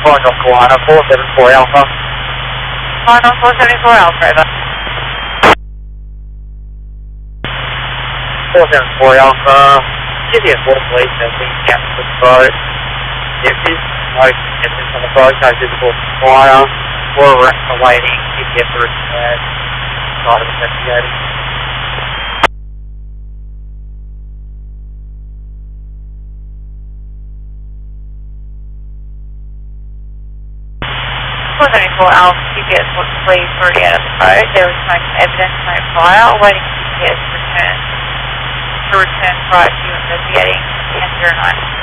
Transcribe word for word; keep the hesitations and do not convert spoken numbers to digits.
Final Koala, four seven four Alpha. Final four seven four Alpha, over. four seven four Alpha, G P S water police, sensing captain of the boat. If this no distance on the boat, no visible fire, we're awaiting G P S return, side of investigating. four seven four Alpha, G P S water police already out of the boat. There was no evidence, no fire, awaiting G P S return to return prior to investigating ten zero nine.